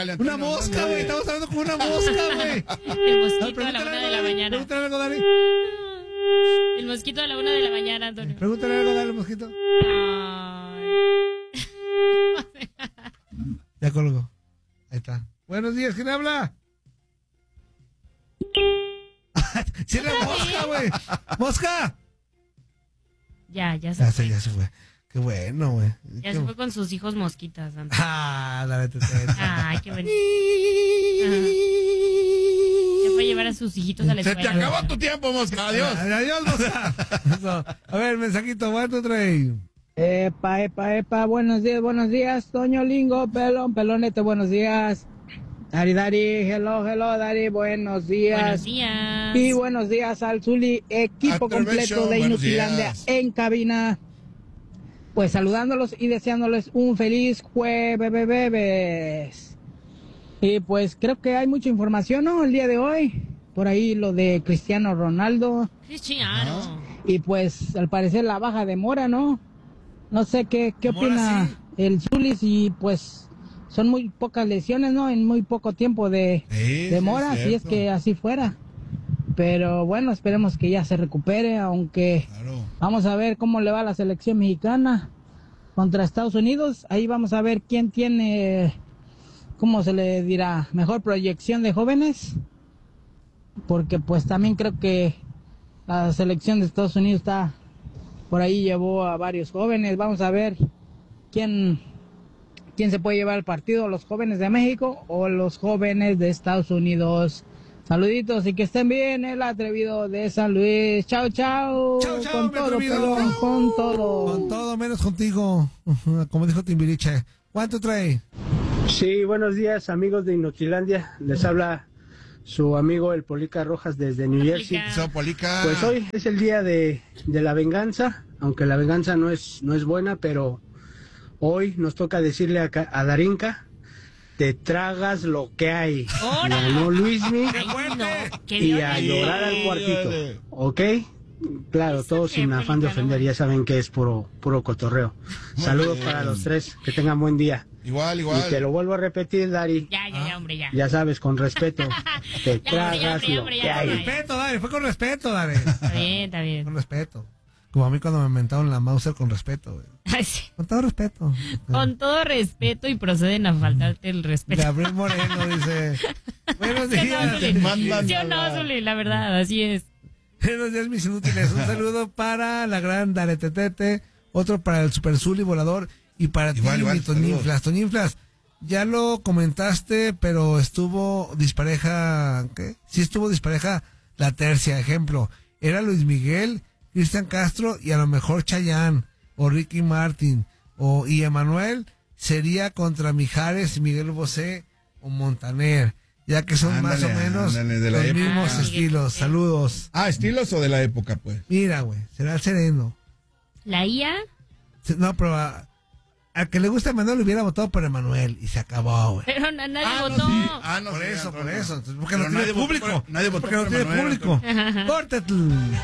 dale. Una mosca, güey. Estamos hablando con una mosca, güey. El mosquito a la 1 de la mañana. Pregúntale algo, Dari. El mosquito a la 1 de la mañana, Antonio. Pregúntale algo, dale, mosquito. Ay. Ya colgó. Ahí está. Buenos días, ¿quién habla? ¡Sí, la mosca, güey! ¡Mosca! Ya se fue. Ya se fue. Qué bueno, güey. Ya se fue con sus hijos mosquitas, Antonio. Dale, Ay, qué bonito. Se fue a llevar a sus hijitos a la escuela. Se te acabó tu tiempo, mosca. Adiós. Adiós, mosca. A ver, mensajito, ¿cuánto trae? Epa, buenos días, Toño Lingo, Pelonete, buenos días. Dari, hello, Dari, buenos días. Buenos días. Y buenos días al Zuli, equipo completo de Inutilandia en cabina. Pues saludándolos y deseándoles un feliz jueves. Y pues creo que hay mucha información, ¿no? El día de hoy. Por ahí lo de Cristiano Ronaldo. Cristiano. Y pues al parecer la baja de Mora, ¿no? No sé qué opina el Zulis y pues son muy pocas lesiones, ¿no? En muy poco tiempo de Mora, si es que así fuera. Pero bueno, esperemos que ya se recupere, aunque vamos a ver cómo le va a la selección mexicana contra Estados Unidos. Ahí vamos a ver quién tiene, ¿cómo se le dirá? Mejor proyección de jóvenes. Porque pues también creo que la selección de Estados Unidos está... Por ahí llevó a varios jóvenes. Vamos a ver quién se puede llevar al partido, los jóvenes de México o los jóvenes de Estados Unidos. Saluditos y que estén bien, el atrevido de San Luis. Chao, con todo, pelón, con todo. Con todo menos contigo, como dijo Timbiriche. ¿Cuánto trae? Sí, buenos días, amigos de Inutilandia. Les habla su amigo el Polica Rojas desde New Jersey. Pues hoy es el día de la venganza, aunque la venganza no es buena, pero hoy nos toca decirle a Darinka, te tragas lo que hay. Ganó Luismi y a llorar al cuartito, ¿ok? Claro, todos sin afán de ofender, ya saben que es puro cotorreo. Saludos para los tres, que tengan buen día. Igual. Y te lo vuelvo a repetir, Dari. Ya, hombre, ya. Ya sabes, con respeto. Te tragas lo que hay. Con respeto, Dari, fue con respeto, Dari. Está bien. Con respeto. Como a mí cuando me inventaron la Mauser con respeto, güey. Sí. Con todo respeto. Con todo respeto y proceden a faltarte el respeto. Gabriel Moreno dice, buenos días. ¿Sí o no, Zuli? La verdad, así es. Buenos días, mis inútiles. Un saludo para la gran Daretetete, otro para el Super Zuli Volador y para ti, mi Toñinflas. Toñinflas, ya lo comentaste, pero estuvo dispareja, ¿qué? Sí estuvo dispareja la tercia, ejemplo. Era Luis Miguel, Cristian Castro y a lo mejor Chayanne o Ricky Martin y Emanuel sería contra Mijares, Miguel Bosé o Montaner, ya que son más o menos los mismos estilos. Saludos. ¿Estilos o de la época, pues? Mira, güey, será el sereno. ¿La IA? No, pero al que le gusta Emanuel hubiera votado por Emanuel y se acabó, güey. Pero nadie votó. Por eso. Porque no tiene público. Nadie votó porque no por tiene Emanuel, público. Córtate.